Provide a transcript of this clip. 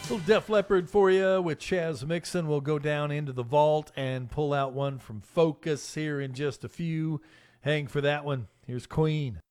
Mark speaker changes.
Speaker 1: Little Def Leppard for you with Chaz Mixon. We'll go down into the vault and pull out one from Focus here in just a few. Hang for that one. Here's Queen.